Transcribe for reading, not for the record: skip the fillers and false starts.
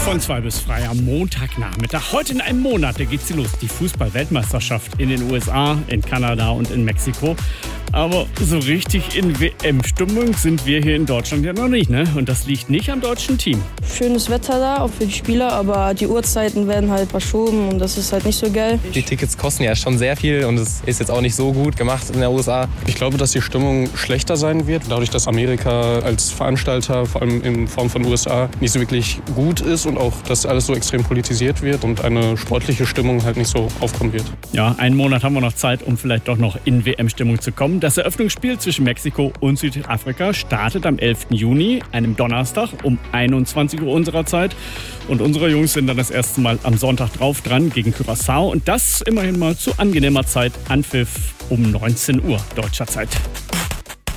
Von 2 bis 3 am Montagnachmittag. Heute in einem Monat, da geht sie los. Die Fußball-Weltmeisterschaft in den USA, in Kanada und in Mexiko. Aber so richtig in WM-Stimmung sind wir hier in Deutschland ja noch nicht, ne? Und das liegt nicht am deutschen Team. Schönes Wetter da, auch für die Spieler, aber die Uhrzeiten werden halt verschoben und das ist halt nicht so geil. Die Tickets kosten ja schon sehr viel und es ist jetzt auch nicht so gut gemacht in der USA. Ich glaube, dass die Stimmung schlechter sein wird, dadurch, dass Amerika als Veranstalter, vor allem in Form von USA, nicht so wirklich gut ist und auch, dass alles so extrem politisiert wird und eine sportliche Stimmung halt nicht so aufkommen wird. Ja, einen Monat haben wir noch Zeit, um vielleicht doch noch in WM-Stimmung zu kommen. Das Eröffnungsspiel zwischen Mexiko und Südafrika startet am 11. Juni, einem Donnerstag um 21 Uhr unserer Zeit. Und unsere Jungs sind dann das erste Mal am Sonntag drauf dran gegen Curaçao. Und das immerhin mal zu angenehmer Zeit, Anpfiff um 19 Uhr deutscher Zeit.